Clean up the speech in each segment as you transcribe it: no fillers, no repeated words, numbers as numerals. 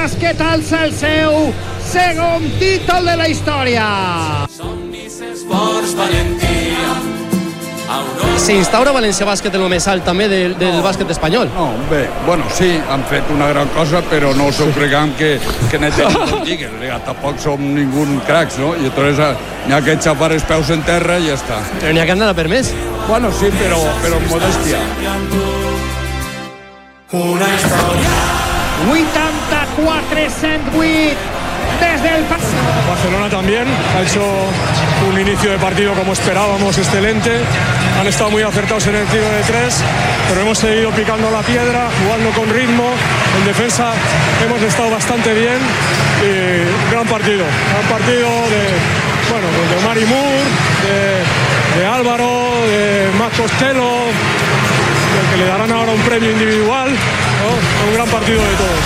Bàsquet alça el seu segon títol de la història. Somnis, esforç, valentia. S'instaura València Bàsquet en el més alt també del bàsquet espanyol. No, bé, bueno, sí, han fet una gran cosa, però no s'ho creguem que netem tot lligues. Tampoc som ningú cracs, no? I entonces n'hi ha que xapar els peus en terra i ja està. Però n'hi ha que anar per més. Bueno, sí, però amb modèstia. Una història. 84-108 desde el... Barcelona también ha hecho un inicio de partido como esperábamos, excelente. Han estado muy acertados en el tiro de tres, pero hemos seguido picando la piedra, jugando con ritmo. En defensa hemos estado bastante bien y gran partido de Mari Moore, de Álvaro, de Max Costello, que le darán ahora un premio individual, ¿no? Un gran partido de todos.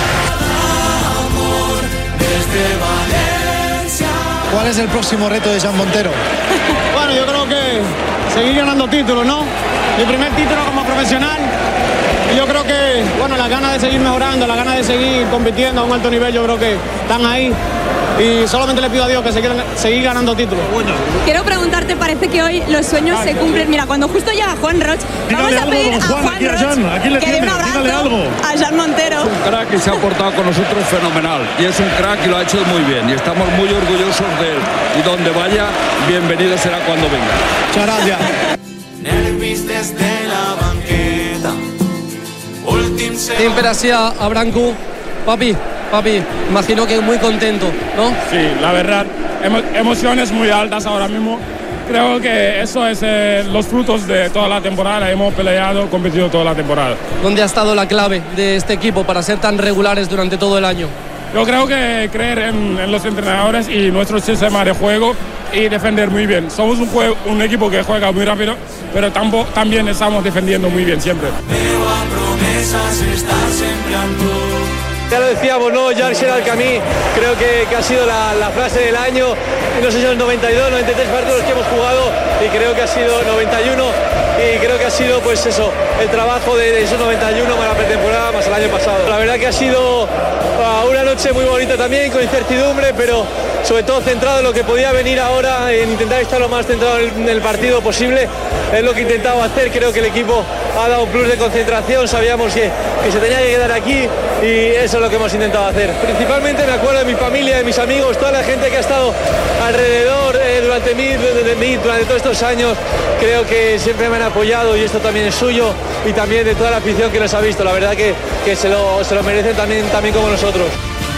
¿Cuál es el próximo reto de Jan Montero? Bueno, yo creo que seguir ganando títulos, ¿no? Mi primer título como profesional. Y yo creo que, bueno, las ganas de seguir mejorando, las ganas de seguir compitiendo a un alto nivel, yo creo que están ahí. Y solamente le pido a Dios que seguir ganando títulos. Quiero preguntarte, parece que hoy los sueños se cumplen. Mira, cuando justo llega Juan Roch, vamos a pedir a Juan Roch que dé un abrazo a Jan Montero. Es un crack y se ha portado con nosotros fenomenal. Y es un crack y lo ha hecho muy bien. Y estamos muy orgullosos de él. Y donde vaya, bienvenido será cuando venga. Muchas gracias. Nervis desde la banqueta. Tenim per així a Branco. Papi, imagino que muy contento, ¿no? Sí, la verdad, emociones muy altas ahora mismo. Creo que eso es los frutos de toda la temporada. Hemos peleado, competido toda la temporada. ¿Dónde ha estado la clave de este equipo para ser tan regulares durante todo el año? Yo creo que creer en los entrenadores y nuestro sistema de juego y defender muy bien. Somos un equipo que juega muy rápido, pero también estamos defendiendo muy bien siempre. Pero a promesas estar sembrando. Ya lo decíamos, ¿no? George era el Camí, creo que ha sido la frase del año. No sé si los 92, 93 partidos que hemos jugado y creo que ha sido 91 y creo que ha sido pues eso, el trabajo de esos 91 más la pretemporada más el año pasado. La verdad que ha sido una noche muy bonita también, con incertidumbre, pero sobre todo centrado en lo que podía venir ahora, en intentar estar lo más centrado en el partido posible. Es lo que he intentado hacer, creo que el equipo ha dado un plus de concentración, sabíamos que se tenía que quedar aquí y eso es lo que hemos intentado hacer. Principalmente me acuerdo de mi familia, de mis amigos, toda la gente que ha estado alrededor durante todos estos años. Creo que siempre me han apoyado y esto también es suyo, y también de toda la afición que los ha visto. La verdad que se lo merecen también como nosotros.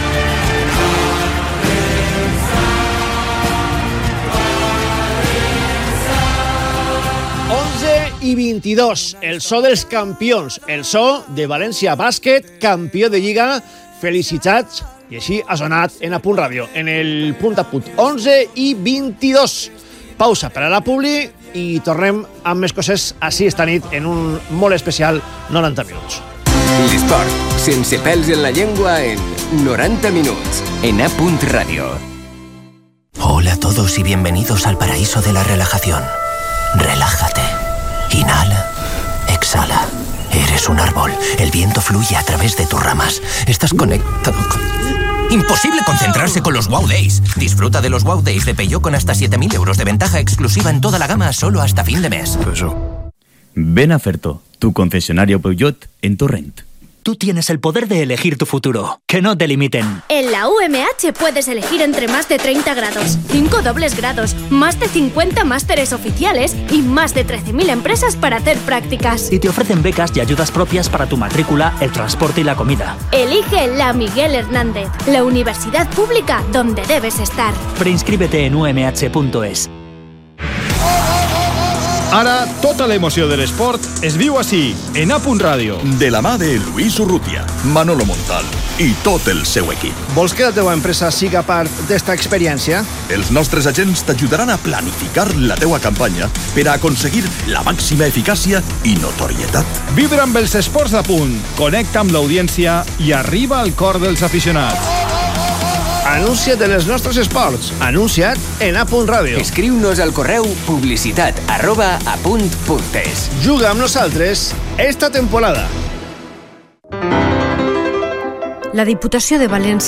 I 22, el so dels campions, el so de València Bàsquet, campió de Lliga. Felicitats, i així ha sonat en A Punt Ràdio, en el punt a punt. 11 i 22. Pausa per a la publi i tornem amb més coses així esta nit en un molt especial 90 minuts. L'esport, sense pèls en la llengua, en 90 minuts, en A Punt Ràdio. Hola a todos y bienvenidos al paraíso de la relajación. Relájate. Inhala, exhala. Eres un árbol. El viento fluye a través de tus ramas. Estás conectado con... Imposible concentrarse con los Wow Days. Disfruta de los Wow Days de Peugeot con hasta 7.000 euros de ventaja exclusiva en toda la gama solo hasta fin de mes. Ven a Ferto, tu concesionario Peugeot en Torrent. Tú tienes el poder de elegir tu futuro. Que no te limiten. En la UMH puedes elegir entre más de 30 grados, 5 dobles grados, más de 50 másteres oficiales y más de 13.000 empresas para hacer prácticas. Y te ofrecen becas y ayudas propias para tu matrícula, el transporte y la comida. Elige la Miguel Hernández, la universidad pública donde debes estar. Preinscríbete en umh.es. Ara, tota l'emoció de l'esport es viu així, en A Punt Ràdio. De la mà de Luis Urrutia, Manolo Montal i tot el seu equip. Vols que la teva empresa siga part d'esta experiència? Els nostres agents t'ajudaran a planificar la teua campanya per a aconseguir la màxima eficàcia i notorietat. Vibra amb els esports d'A Punt, connecta amb l'audiència i arriba al cor dels aficionats. Anuncia't de les nostres esports. Anuncia't en A Punt Ràdio. Escriu-nos al correu publicitat@apunt.es. Juga amb nosaltres esta temporada. La Diputació de València